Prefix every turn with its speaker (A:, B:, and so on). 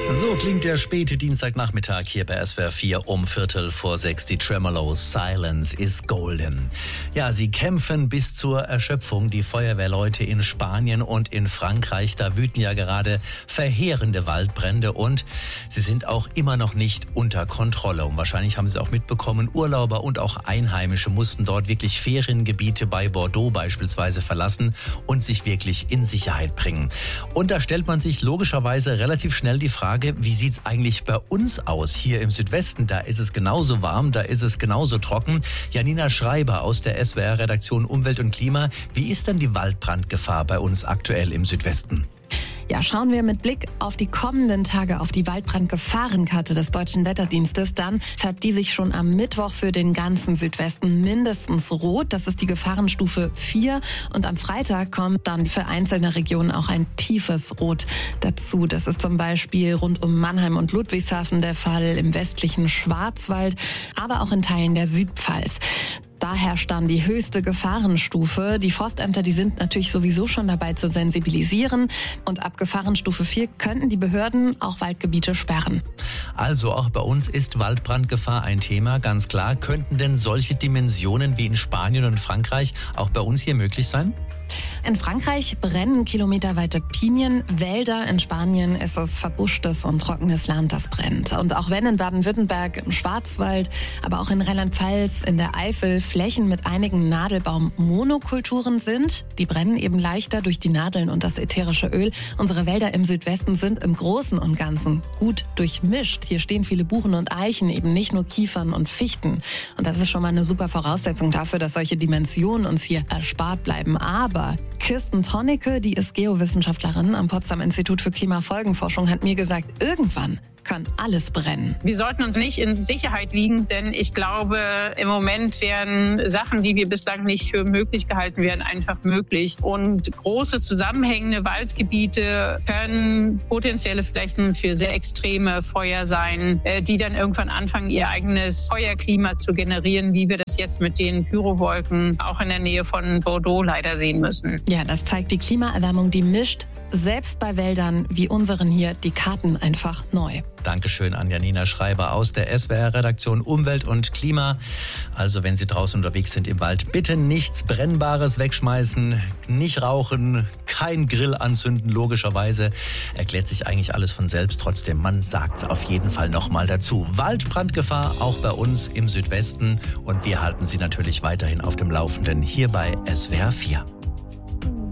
A: So klingt der späte Dienstagnachmittag hier bei SWR 4 um 5:45. Die Tremolos, Silence is Golden. Ja, sie kämpfen bis zur Erschöpfung. Die Feuerwehrleute in Spanien und in Frankreich, da wüten ja gerade verheerende Waldbrände und sie sind auch immer noch nicht unter Kontrolle. Und wahrscheinlich haben Sie auch mitbekommen, Urlauber und auch Einheimische mussten dort wirklich Feriengebiete bei Bordeaux beispielsweise verlassen und sich wirklich in Sicherheit bringen. Und da stellt man sich logischerweise relativ schnell die Frage, wie sieht's eigentlich bei uns aus hier im Südwesten? Da ist es genauso warm, da ist es genauso trocken. Janina Schreiber aus der SWR-Redaktion Umwelt und Klima. Wie ist denn die Waldbrandgefahr bei uns aktuell im Südwesten?
B: Ja, schauen wir mit Blick auf die kommenden Tage auf die Waldbrandgefahrenkarte des Deutschen Wetterdienstes, dann färbt die sich schon am Mittwoch für den ganzen Südwesten mindestens rot. Das ist die Gefahrenstufe 4. Und am Freitag kommt dann für einzelne Regionen auch ein tiefes Rot dazu. Das ist zum Beispiel rund um Mannheim und Ludwigshafen der Fall, im westlichen Schwarzwald, aber auch in Teilen der Südpfalz. Da herrscht dann die höchste Gefahrenstufe. Die Forstämter, die sind natürlich sowieso schon dabei zu sensibilisieren. Und ab Gefahrenstufe 4 könnten die Behörden auch Waldgebiete sperren.
A: Also auch bei uns ist Waldbrandgefahr ein Thema, ganz klar. Könnten denn solche Dimensionen wie in Spanien und Frankreich auch bei uns hier möglich sein?
B: In Frankreich brennen kilometerweite Pinienwälder. In Spanien ist es verbuschtes und trockenes Land, das brennt. Und auch wenn in Baden-Württemberg, im Schwarzwald, aber auch in Rheinland-Pfalz, in der Eifel Flächen mit einigen Nadelbaum-Monokulturen sind, die brennen eben leichter durch die Nadeln und das ätherische Öl. Unsere Wälder im Südwesten sind im Großen und Ganzen gut durchmischt. Hier stehen viele Buchen und Eichen, eben nicht nur Kiefern und Fichten. Und das ist schon mal eine super Voraussetzung dafür, dass solche Dimensionen uns hier erspart bleiben. Aber Kirsten Tonnecke, die ist Geowissenschaftlerin am Potsdam Institut für Klimafolgenforschung, hat mir gesagt, irgendwann kann alles brennen.
C: Wir sollten uns nicht in Sicherheit wiegen, denn ich glaube, im Moment werden Sachen, die wir bislang nicht für möglich gehalten werden, einfach möglich. Und große zusammenhängende Waldgebiete können potenzielle Flächen für sehr extreme Feuer sein, die dann irgendwann anfangen, ihr eigenes Feuerklima zu generieren, wie wir das jetzt mit den Pyrowolken auch in der Nähe von Bordeaux leider sehen müssen.
B: Ja, das zeigt die Klimaerwärmung, die mischt selbst bei Wäldern wie unseren hier die Karten einfach neu.
A: Dankeschön an Janina Schreiber aus der SWR-Redaktion Umwelt und Klima. Also wenn Sie draußen unterwegs sind im Wald, bitte nichts Brennbares wegschmeißen, nicht rauchen, kein Grill anzünden, logischerweise. Erklärt sich eigentlich alles von selbst. Trotzdem, man sagt es auf jeden Fall nochmal dazu. Waldbrandgefahr auch bei uns im Südwesten und wir halten Sie natürlich weiterhin auf dem Laufenden hier bei SWR 4.